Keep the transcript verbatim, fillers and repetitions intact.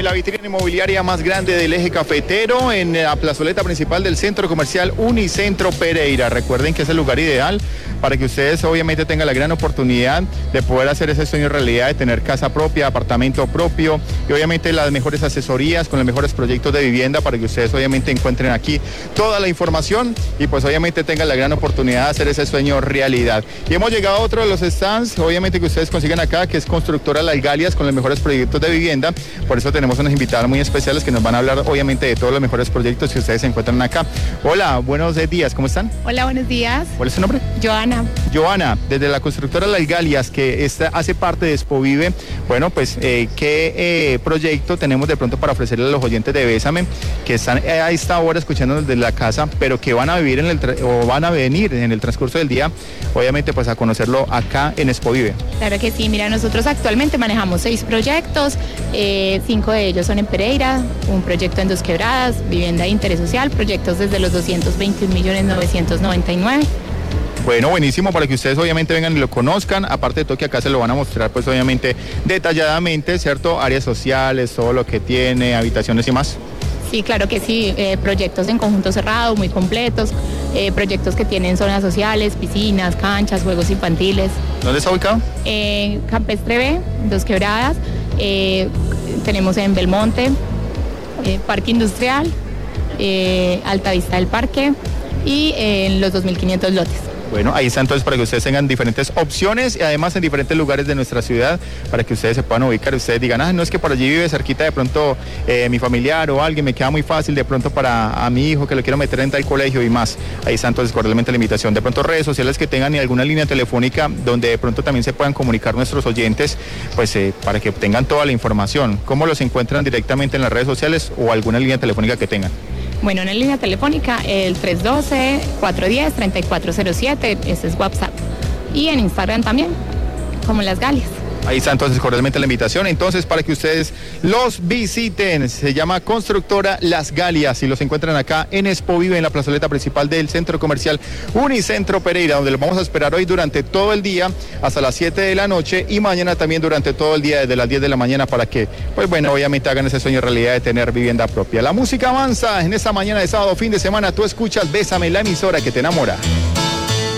la vitrina inmobiliaria más grande del eje cafetero, en la plazoleta principal del centro comercial Unicentro Pereira. Recuerden que es el lugar ideal para que ustedes obviamente tengan la gran oportunidad de poder hacer ese sueño realidad, de tener casa propia, apartamento propio y obviamente las mejores asesorías con los mejores proyectos de vivienda para que ustedes obviamente encuentren aquí toda la información y pues obviamente tengan la gran oportunidad de hacer ese sueño realidad. Y hemos llegado a otro de los stands, obviamente que ustedes consiguen acá, que es Constructora Las Galias con los mejores proyectos de vivienda. Por eso tenemos unas invitadas muy especiales que nos van a hablar obviamente de todos los mejores proyectos que ustedes se encuentran acá. Hola, buenos días, ¿cómo están? Hola, buenos días. ¿Cuál es su nombre? Joana. Joana, desde la Constructora Las Galias, que esta hace parte de Expovive, bueno, pues, eh, ¿qué eh, proyecto tenemos de pronto para ofrecerle a los oyentes de Bésame, que están a esta hora escuchándonos desde la casa, pero que van a vivir en el o van a venir en el transcurso del día, obviamente, pues, a conocerlo acá en Expovive? Claro que sí, mira, nosotros actualmente manejamos seis proyectos, eh, cinco de ellos son en Pereira, un proyecto en Dos Quebradas, vivienda de interés social, proyectos desde los doscientos veintiún millones novecientos noventa y nueve. Bueno, buenísimo, para que ustedes obviamente vengan y lo conozcan, aparte de todo que acá se lo van a mostrar pues obviamente detalladamente, ¿cierto? Áreas sociales, todo lo que tiene, habitaciones y más. Sí, claro que sí, eh, proyectos en conjunto cerrado, muy completos, eh, proyectos que tienen zonas sociales, piscinas, canchas, juegos infantiles. ¿Dónde está ubicado? En eh, Campestre B, Dos Quebradas, eh, tenemos en Belmonte, eh, Parque Industrial, eh, Altavista del Parque y en eh, los dos mil quinientos lotes. Bueno, ahí está entonces para que ustedes tengan diferentes opciones y además en diferentes lugares de nuestra ciudad para que ustedes se puedan ubicar y ustedes digan, ah, no es que por allí vive cerquita de pronto eh, mi familiar o alguien, me queda muy fácil de pronto para a mi hijo que lo quiero meter en tal colegio y más. Ahí está entonces cordialmente la invitación. De pronto redes sociales que tengan y alguna línea telefónica donde de pronto también se puedan comunicar nuestros oyentes, pues eh, para que tengan toda la información. ¿Cómo los encuentran directamente en las redes sociales o alguna línea telefónica que tengan? Bueno, en la línea telefónica el tres uno dos, cuatro uno cero, tres cuatro cero siete, ese es WhatsApp. Y en Instagram también, como Las Galias. Ahí está entonces cordialmente la invitación, entonces para que ustedes los visiten, se llama Constructora Las Galias y los encuentran acá en Expovive, en la plazoleta principal del centro comercial Unicentro Pereira, donde los vamos a esperar hoy durante todo el día hasta las siete de la noche y mañana también durante todo el día desde las diez de la mañana para que, pues bueno, obviamente hagan ese sueño realidad de tener vivienda propia. La música avanza en esta mañana de sábado, fin de semana, tú escuchas Bésame, la emisora que te enamora.